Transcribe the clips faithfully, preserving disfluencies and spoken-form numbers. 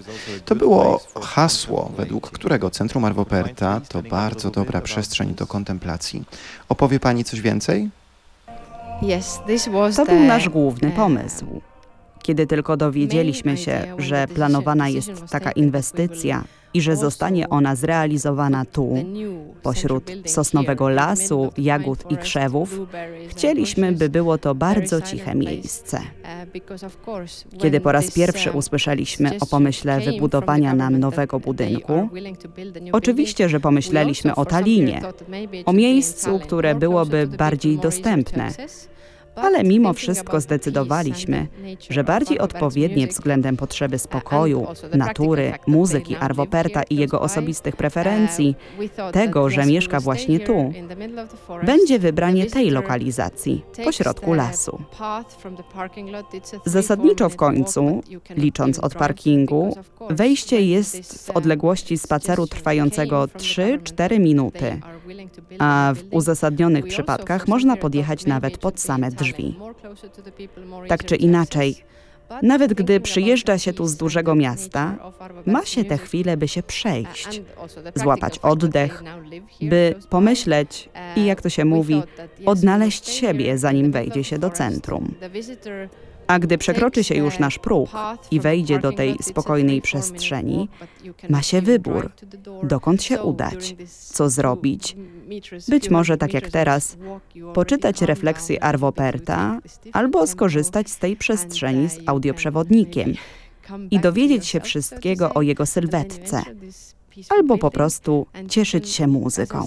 To było hasło, według którego Centrum Arvo Perta to bardzo dobra przestrzeń do kontemplacji. Opowie Pani coś więcej? To był nasz główny pomysł. Kiedy tylko dowiedzieliśmy się, że planowana jest taka inwestycja i że zostanie ona zrealizowana tu, pośród sosnowego lasu, jagód i krzewów, chcieliśmy, by było to bardzo ciche miejsce. Kiedy po raz pierwszy usłyszeliśmy o pomyśle wybudowania nam nowego budynku, oczywiście, że pomyśleliśmy o Tallinie, o miejscu, które byłoby bardziej dostępne. Ale mimo wszystko zdecydowaliśmy, że bardziej odpowiednie względem potrzeby spokoju, natury, muzyki Arvo Perta i jego osobistych preferencji, tego, że mieszka właśnie tu, będzie wybranie tej lokalizacji, pośrodku lasu. Zasadniczo w końcu, licząc od parkingu, wejście jest w odległości spaceru trwającego trzy cztery minuty, a w uzasadnionych przypadkach można podjechać nawet pod same drzwi. Tak czy inaczej, nawet gdy przyjeżdża się tu z dużego miasta, ma się tę chwilę, by się przejść, złapać oddech, by pomyśleć i, jak to się mówi, odnaleźć siebie, zanim wejdzie się do centrum. A gdy przekroczy się już nasz próg i wejdzie do tej spokojnej przestrzeni, ma się wybór, dokąd się udać, co zrobić. Być może, tak jak teraz, poczytać refleksje Arvo Perta albo skorzystać z tej przestrzeni z audioprzewodnikiem i dowiedzieć się wszystkiego o jego sylwetce. Albo po prostu cieszyć się muzyką.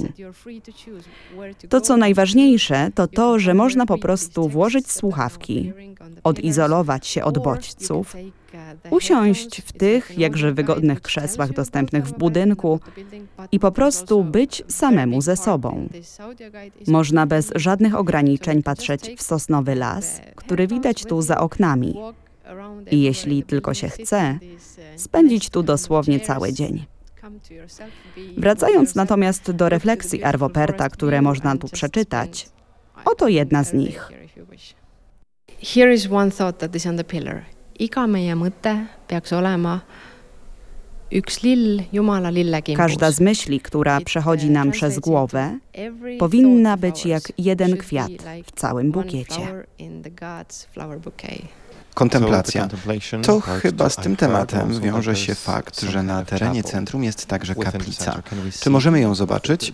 To, co najważniejsze, to to, że można po prostu włożyć słuchawki, odizolować się od bodźców, usiąść w tych jakże wygodnych krzesłach dostępnych w budynku i po prostu być samemu ze sobą. Można bez żadnych ograniczeń patrzeć w sosnowy las, który widać tu za oknami. I jeśli tylko się chce, spędzić tu dosłownie cały dzień. Wracając natomiast do refleksji Arvo Perta, które można tu przeczytać, oto jedna z nich. Here is one thought that is on the pillar. Iga meie mõte peaks olema üks lill Jumala lillekimbus. Każda z myśli, która przechodzi nam przez głowę, powinna być jak jeden kwiat w całym bukiecie. Kontemplacja. To chyba z tym tematem wiąże się fakt, że na terenie centrum jest także kaplica. Czy możemy ją zobaczyć?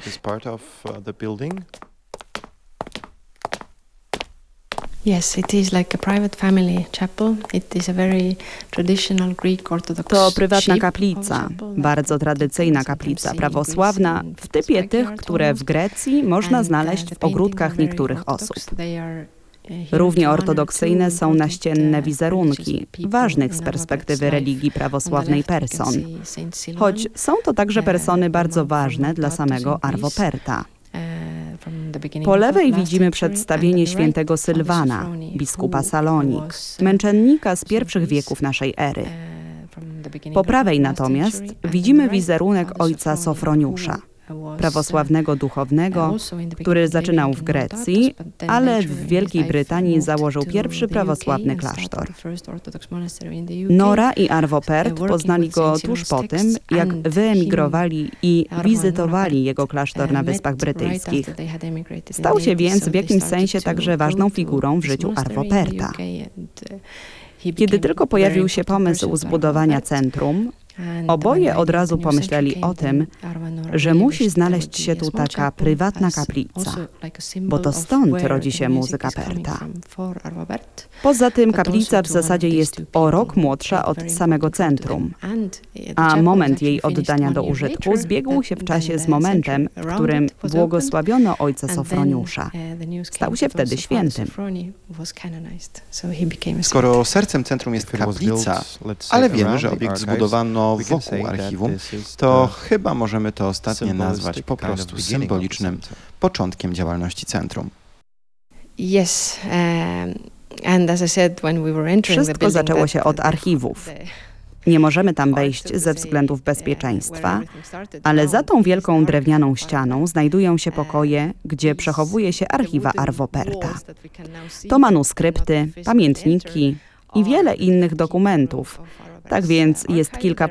Yes, it is like a private family chapel. It is a very traditional Greek Orthodox. To prywatna kaplica, bardzo tradycyjna kaplica prawosławna, w typie tych, które w Grecji można znaleźć w ogródkach niektórych osób. Równie ortodoksyjne są naścienne wizerunki ważnych z perspektywy religii prawosławnej person, choć są to także persony bardzo ważne dla samego Arvo Perta. Po lewej widzimy przedstawienie świętego Sylwana, biskupa Salonik, męczennika z pierwszych wieków naszej ery. Po prawej natomiast widzimy wizerunek ojca Sofroniusza, prawosławnego duchownego, który zaczynał w Grecji, ale w Wielkiej Brytanii założył pierwszy prawosławny klasztor. Nora i Arvo Pert poznali go tuż po tym, jak wyemigrowali i wizytowali jego klasztor na Wyspach Brytyjskich. Stał się więc w jakimś sensie także ważną figurą w życiu Arvo Perta. Kiedy tylko pojawił się pomysł zbudowania centrum, oboje od razu pomyśleli o tym, że musi znaleźć się tu taka prywatna kaplica, bo to stąd rodzi się muzyka Perta. Poza tym kaplica w zasadzie jest o rok młodsza od samego centrum, a moment jej oddania do użytku zbiegł się w czasie z momentem, w którym błogosławiono ojca Sofroniusza. Stał się wtedy świętym. Skoro sercem centrum jest kaplica, ale wiemy, że obiekt zbudowano wokół archiwum, to chyba możemy to ostatnie nazwać po prostu symbolicznym początkiem działalności centrum. Wszystko zaczęło się od archiwów. Nie możemy tam wejść ze względów bezpieczeństwa, ale za tą wielką drewnianą ścianą znajdują się pokoje, gdzie przechowuje się archiwa Arvo Perta. To manuskrypty, pamiętniki i wiele innych dokumentów. Tak więc jest kilka